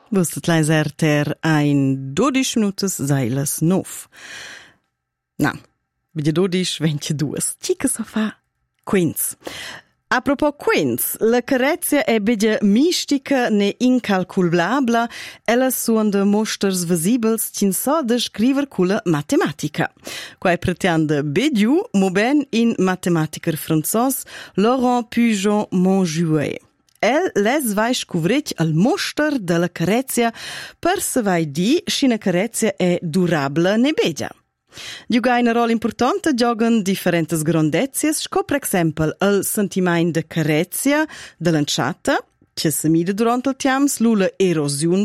Vustet leiser ter ein 12 minutos seilas 9. No, vedi 12, 22. Cica so fa 15. A propos quins, la carezia è begia mistica ne incalculabla e la suonda mosters visibels cin so da scriver culla matematica. Quai pretende bediu, mo ben in matematiker franzos Laurent Pujon-Montjouet. El les vai scuvretg al moster de la carezia per se vai di si na carezia è durabla ne begia. Giuga una rola importante giogan differentes grandezias, sco per exempel il sentiment de carezia de lanciata, che se mide durant il temps l'ula erosiun